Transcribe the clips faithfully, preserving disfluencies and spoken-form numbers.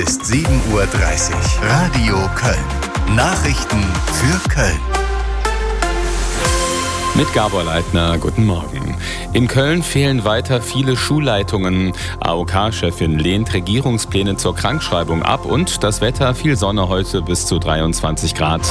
Ist sieben Uhr dreißig. Radio Köln. Nachrichten für Köln. Mit Gabor Leitner, guten Morgen. In Köln fehlen weiter viele Schulleitungen. A O K-Chefin lehnt Regierungspläne zur Krankschreibung ab und das Wetter, viel Sonne heute bis zu dreiundzwanzig Grad.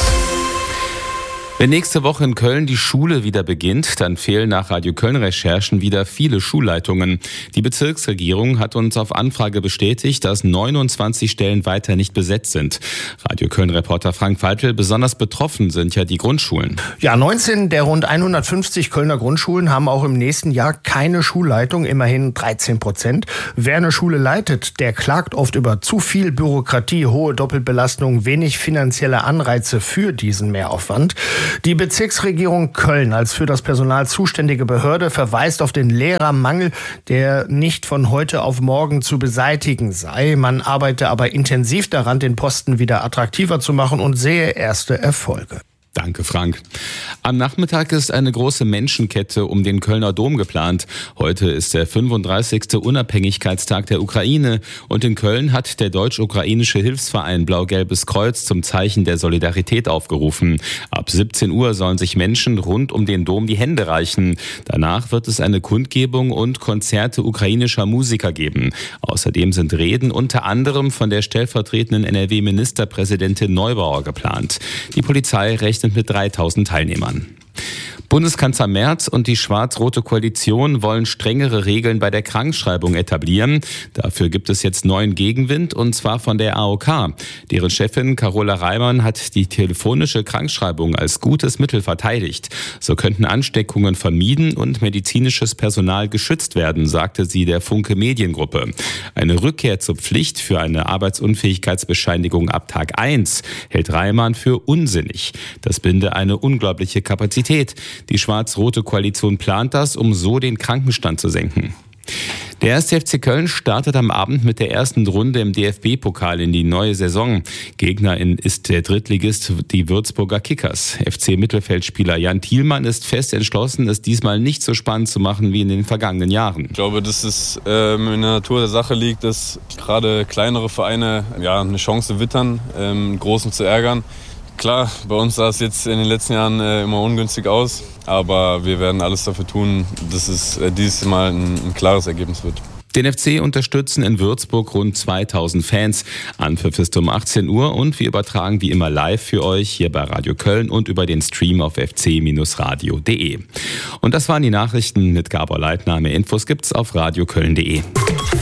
Wenn nächste Woche in Köln die Schule wieder beginnt, dann fehlen nach Radio Köln-Recherchen wieder viele Schulleitungen. Die Bezirksregierung hat uns auf Anfrage bestätigt, dass neunundzwanzig Stellen weiter nicht besetzt sind. Radio Köln-Reporter Frank Weitel, besonders betroffen sind ja die Grundschulen. Ja, neunzehn der rund hundertfünfzig Kölner Grundschulen haben auch im nächsten Jahr keine Schulleitung, immerhin dreizehn Prozent. Wer eine Schule leitet, der klagt oft über zu viel Bürokratie, hohe Doppelbelastung, wenig finanzielle Anreize für diesen Mehraufwand. Die Bezirksregierung Köln als für das Personal zuständige Behörde verweist auf den Lehrermangel, der nicht von heute auf morgen zu beseitigen sei. Man arbeite aber intensiv daran, den Posten wieder attraktiver zu machen und sehe erste Erfolge. Danke, Frank. Am Nachmittag ist eine große Menschenkette um den Kölner Dom geplant. Heute ist der fünfunddreißigste Unabhängigkeitstag der Ukraine und in Köln hat der deutsch-ukrainische Hilfsverein Blau-Gelbes Kreuz zum Zeichen der Solidarität aufgerufen. Ab siebzehn Uhr sollen sich Menschen rund um den Dom die Hände reichen. Danach wird es eine Kundgebung und Konzerte ukrainischer Musiker geben. Außerdem sind Reden unter anderem von der stellvertretenden N R W-Ministerpräsidentin Neubauer geplant. Die Polizei rechnet mit dreitausend Teilnehmern. Bundeskanzler Merz und die schwarz-rote Koalition wollen strengere Regeln bei der Krankschreibung etablieren. Dafür gibt es jetzt neuen Gegenwind, und zwar von der A O K. Deren Chefin Carola Reimann hat die telefonische Krankschreibung als gutes Mittel verteidigt. So könnten Ansteckungen vermieden und medizinisches Personal geschützt werden, sagte sie der Funke Mediengruppe. Eine Rückkehr zur Pflicht für eine Arbeitsunfähigkeitsbescheinigung ab Tag eins hält Reimann für unsinnig. Das binde eine unglaubliche Kapazität. Die schwarz-rote Koalition plant das, um so den Krankenstand zu senken. Der erste F C Köln startet am Abend mit der ersten Runde im D F B-Pokal in die neue Saison. Gegnerin ist der Drittligist, die Würzburger Kickers. F C-Mittelfeldspieler Jan Thielmann ist fest entschlossen, es diesmal nicht so spannend zu machen wie in den vergangenen Jahren. Ich glaube, dass es ähm, in der Natur der Sache liegt, dass gerade kleinere Vereine ja, eine Chance wittern, ähm, Großen zu ärgern. Klar, bei uns sah es jetzt in den letzten Jahren äh, immer ungünstig aus, aber wir werden alles dafür tun, dass es äh, dieses Mal ein, ein klares Ergebnis wird. Den F C unterstützen in Würzburg rund zweitausend Fans. Anpfiff ist um achtzehn Uhr und wir übertragen wie immer live für euch hier bei Radio Köln und über den Stream auf f c radio punkt d e. Und das waren die Nachrichten mit Gabor Leitner. Mehr Infos gibt's auf radio köln punkt d e.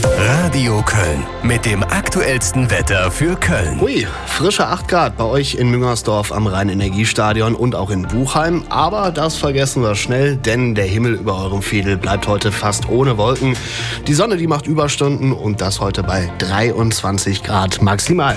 Radio Köln mit dem aktuellsten Wetter für Köln. Ui, frische acht Grad bei euch in Müngersdorf am Rhein-Energiestadion und auch in Buchheim. Aber das vergessen wir schnell, denn der Himmel über eurem Veedel bleibt heute fast ohne Wolken. Die Sonne, die macht Überstunden und das heute bei dreiundzwanzig Grad maximal.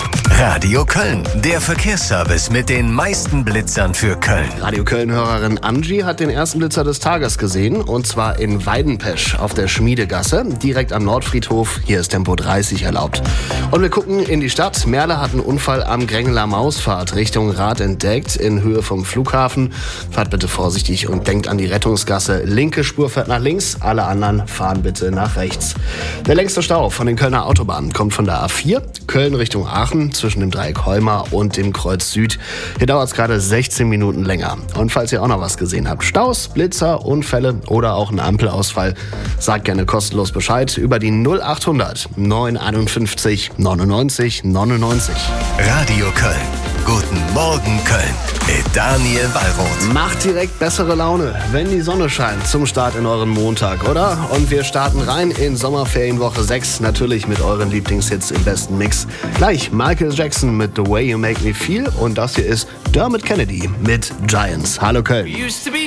Radio Köln, der Verkehrsservice mit den meisten Blitzern für Köln. Radio Köln-Hörerin Angie hat den ersten Blitzer des Tages gesehen, und zwar in Weidenpesch auf der Schmiedegasse, direkt am Nordfriedhof. Hier ist Tempo dreißig erlaubt. Und wir gucken in die Stadt. Merle hat einen Unfall am Grengeler Mausfahrt Richtung Rad entdeckt, in Höhe vom Flughafen. Fahrt bitte vorsichtig und denkt an die Rettungsgasse. Linke Spur fährt nach links, alle anderen fahren bitte nach rechts. Der längste Stau von den Kölner Autobahnen kommt von der A vier, Köln Richtung Aachen, zwischen dem Dreieck Heuma und dem Kreuz Süd. Hier dauert es gerade sechzehn Minuten länger. Und falls ihr auch noch was gesehen habt, Staus, Blitzer, Unfälle oder auch einen Ampelausfall, sagt gerne kostenlos Bescheid über die null achthundert neunhunderteinundfünfzig neunundneunzig neunundneunzig. Radio Köln. Guten Morgen Köln mit Daniel Wallroth. Macht direkt bessere Laune, wenn die Sonne scheint zum Start in euren Montag, oder? Und wir starten rein in Sommerferienwoche sechs, natürlich mit euren Lieblingshits im besten Mix. Gleich Michael Jackson mit The Way You Make Me Feel und das hier ist Dermot Kennedy mit Giants. Hallo Köln.